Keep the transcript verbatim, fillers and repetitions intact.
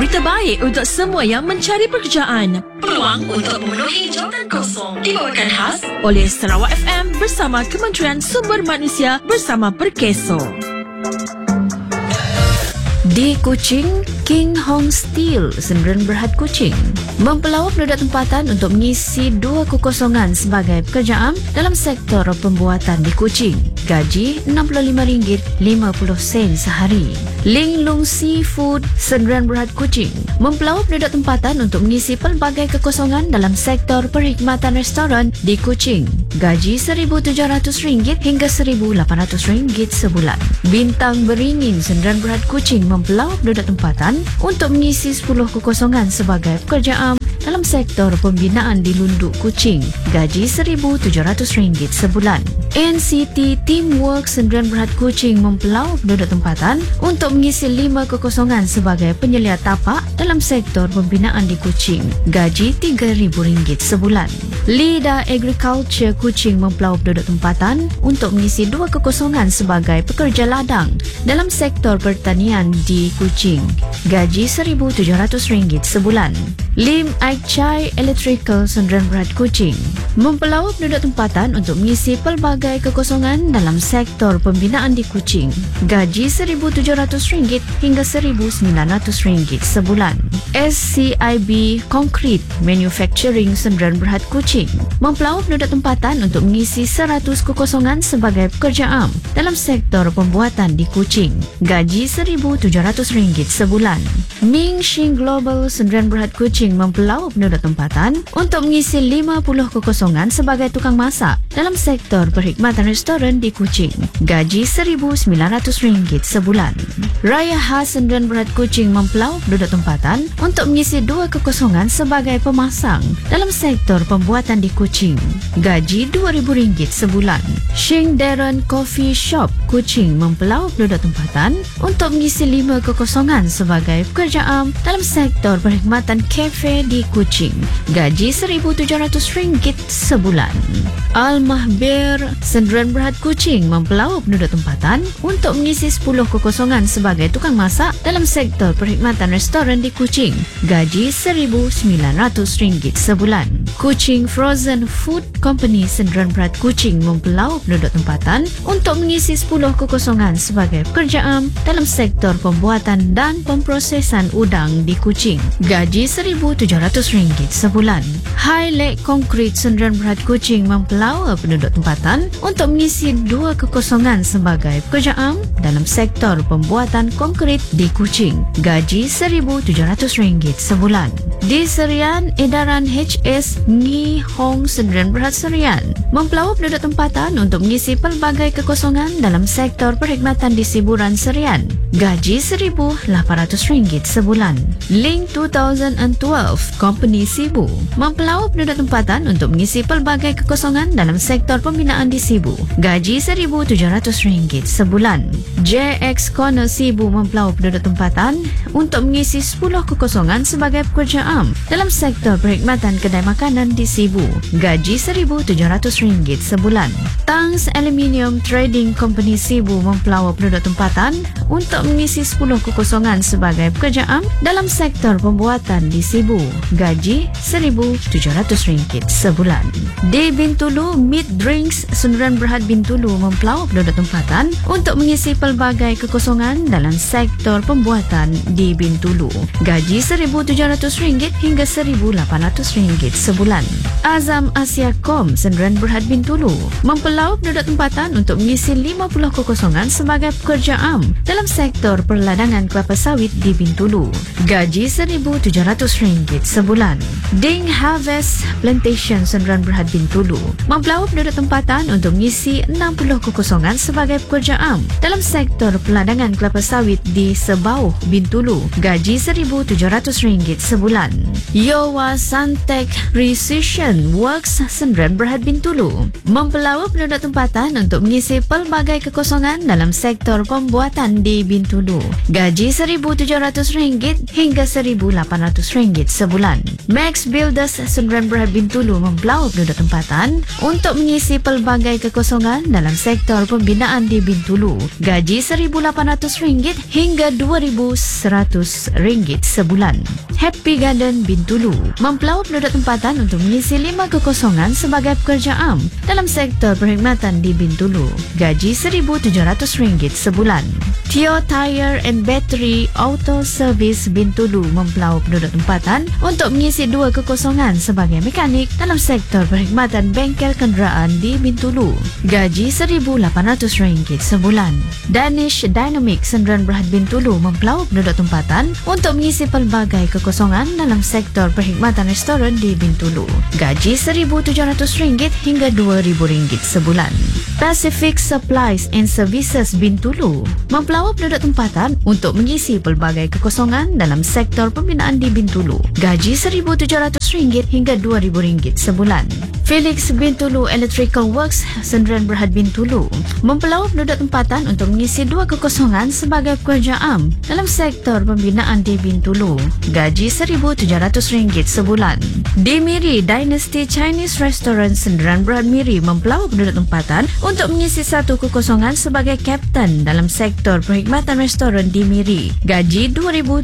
Berita baik untuk semua yang mencari pekerjaan. Peluang untuk memenuhi jawatan kosong dibawakan khas oleh Sarawak F M bersama Kementerian Sumber Manusia bersama Perkeso. Di Kuching, King Hong Steel, Sdn Bhd Kuching, mempelawak penduduk tempatan untuk mengisi dua kekosongan sebagai pekerja am dalam sektor pembuatan di Kuching. Gaji enam puluh lima ringgit lima puluh sen sehari. Ling Lung Seafood, Sdn Bhd Kuching, mempelawak penduduk tempatan untuk mengisi pelbagai kekosongan dalam sektor perkhidmatan restoran di Kuching. Gaji seribu tujuh ratus ringgit hingga seribu lapan ratus ringgit sebulan. Bintang Beringin, Sdn Bhd Kuching, mempelawak penduduk tempatan untuk mengisi sepuluh kekosongan sebagai pekerja am dalam sektor pembinaan di Lunduk Kuching. Gaji seribu tujuh ratus ringgit sebulan. N C T Teamwork Sdn Bhd Kuching mempelawak penduduk tempatan untuk mengisi lima kekosongan sebagai penyelia tapak dalam sektor pembinaan di Kuching. Gaji tiga ribu ringgit sebulan. Lida Agriculture Kuching mempelawak penduduk tempatan untuk mengisi dua kekosongan sebagai pekerja ladang dalam sektor pertanian di Kuching. Gaji seribu tujuh ratus ringgit sebulan. Lim Aik Chai Electrical Sdn Bhd Kuching mempelawak penduduk tempatan untuk mengisi pelbagai kekosongan dalam sektor pembinaan di Kuching. Gaji seribu tujuh ratus ringgit hingga seribu sembilan ratus ringgit sebulan. S C I B Concrete Manufacturing Sdn Bhd Kuching mempelawak penduduk tempatan untuk mengisi seratus kekosongan sebagai pekerja am dalam sektor pembuatan di Kuching. Gaji seribu tujuh ratus ringgit sebulan. Ming Shing Global Sdn Bhd Kuching mempelawak penduduk tempatan untuk mengisi lima puluh kekosongan sebagai tukang masak dalam sektor perkhidmatan restoran di Kuching. Gaji seribu sembilan ratus ringgit sebulan. Raya Khas Sdn Bhd Kuching mempelawak penduduk tempatan untuk mengisi dua kekosongan sebagai pemasang dalam sektor pembuatan di Kuching. Gaji dua ribu ringgit sebulan. Shing Darren Coffee Shop Kuching mempelawak penduduk tempatan untuk mengisi lima kekosongan sebagai pekerja am dalam sektor perkhidmatan kafe di Kuching. Gaji seribu tujuh ratus ringgit sebulan. Al-Mahbir Sdn Bhd Kuching mempelawak penduduk tempatan untuk mengisi sepuluh kekosongan sebagai tukang masak dalam sektor perkhidmatan restoran di Kuching. Gaji seribu sembilan ratus ringgit sebulan. Kuching Frozen Food Company Sdn Bhd Kuching mempelawak penduduk tempatan untuk mengisi sepuluh kekosongan sebagai pekerja am dalam sektor pembuatan dan pemprosesan udang di Kuching. Gaji seribu tujuh ratus ringgit sebulan. High Lake Concrete Sdn Bhd Kuching mempelawak penduduk tempatan untuk mengisi dua kekosongan sebagai pekerja am dalam sektor pembuatan konkrit di Kuching. Gaji seribu tujuh ratus ringgit sebulan. Di Serian, edaran H S Ngi Hong Sdn Bhd Serian mempelawak penduduk tempatan untuk mengisi pelbagai kekosongan dalam sektor perkhidmatan di Siburan Serian. Gaji seribu lapan ratus ringgit sebulan. Link dua ribu dua belas Company Sibu mempelawak penduduk tempatan untuk mengisi pelbagai kekosongan dalam sektor pembinaan di Sibu. Gaji seribu tujuh ratus ringgit sebulan. J X Corner Sibu mempelawak penduduk tempatan untuk mengisi sepuluh kekosongan sebagai pekerja am dalam sektor perkhidmatan kedai makanan di Sibu. Gaji seribu tujuh ratus ringgit sebulan. Tangs Aluminium Trading Company Sibu mempelawak penduduk tempatan untuk mengisi sepuluh kekosongan sebagai pekerja am dalam sektor pembuatan di Sibu. Gaji seribu tujuh ratus ringgit sebulan. Di Bintulu, Meat Drinks Sdn Bhd Bintulu mempelawak penduduk tempatan untuk mengisi pelbagai kekosongan dalam sektor pembuatan di Bintulu. Gaji seribu tujuh ratus ringgit hingga seribu lapan ratus ringgit sebulan. Azam Asiacom Sdn Bhd Bintulu mempelawak penduduk tempatan untuk mengisi lima puluh kekosongan sebagai pekerja am dalam sektor perladangan kelapa sawit di Bintulu. Gaji seribu tujuh ratus ringgit sebulan. Ding Harvest Plantation Sdn Bhd Bintulu mempelawak penduduk tempatan untuk mengisi enam puluh kekosongan sebagai pekerja am dalam sektor peladangan kelapa sawit di Sebauh, Bintulu. Gaji seribu tujuh ratus ringgit sebulan. Yowa Santek Precision Works Sdn Bhd Bintulu mempelawak penduduk tempatan untuk mengisi pelbagai kekosongan dalam sektor pembuatan di Bintulu. Gaji seribu tujuh ratus ringgit hingga seribu lapan ratus ringgit sebulan. Max Builders Sdn Bhd Bintulu mempelawak penduduk tempatan untuk mengisi pelbagai pelbagai kekosongan dalam sektor pembinaan di Bintulu. Gaji seribu lapan ratus ringgit hingga dua ribu seratus ringgit sebulan. Happy Garden Bintulu mempelaup penduduk tempatan untuk mengisi lima kekosongan sebagai pekerja am dalam sektor perkhidmatan di Bintulu. Gaji seribu tujuh ratus ringgit sebulan. Tio Tire and Battery Auto Service Bintulu mempelaup penduduk tempatan untuk mengisi dua kekosongan sebagai mekanik dalam sektor perkhidmatan bengkel kenderaan di Bintulu. Gaji seribu lapan ratus ringgit sebulan. Danish Dynamic Sendirian Berhad Bintulu mempelaup penduduk tempatan untuk mengisi pelbagai kekosongan dalam sektor perkhidmatan restoran di Bintulu. Gaji seribu tujuh ratus ringgit hingga dua ribu ringgit sebulan. Pacific Supplies and Services Bintulu mempelaup penduduk tempatan untuk mengisi pelbagai kekosongan dalam sektor pembinaan di Bintulu. Gaji seribu tujuh ratus ringgit hingga dua ribu ringgit sebulan. Felix Bintulu Electrical Works Sendirian Berhad Bintulu mempelaup penduduk tempatan untuk mengisi dua kekosongan sebagai pekerja am dalam sektor pembinaan di Bintulu. Gaji seribu tujuh ratus ringgit sebulan. Di Miri, Dynasty Chinese Restaurant Sendirian Berhad Miri mempelaup penduduk tempatan untuk mengisi satu kekosongan sebagai kapten dalam sektor perkhidmatan restoran di Miri. Gaji dua ribu